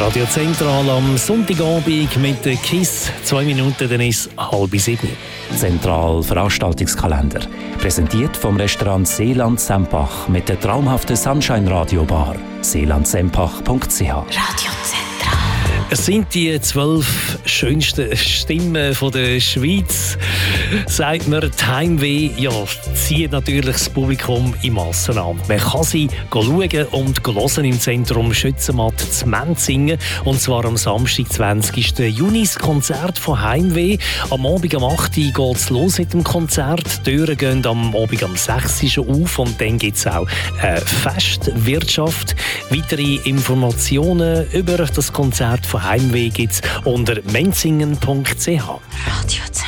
Radio Zentral am Sonntagabend mit der KISS. 2 Minuten, dann ist es 6:30. Zentral Veranstaltungskalender. Präsentiert vom Restaurant Seeland Sempach mit der traumhaften Sunshine Radio Bar. seelandsempach.ch. Radio Zentral. Es sind die 12 schönsten Stimmen von der Schweiz. Sagt man, die Heimweh zieht natürlich das Publikum in Massen an. Man kann sie schauen und hören im Zentrum Schützenmatt zu Menzingen. Und zwar am Samstag, 20. Juni, das Konzert von Heimweh. Am Abend um 8 Uhr geht es los mit dem Konzert. Die Türen gehen am Abend um 6 Uhr schon auf und dann gibt es auch Festwirtschaft. Weitere Informationen über das Konzert von Heimweh gibt es unter menzingen.ch. Radio Zentral.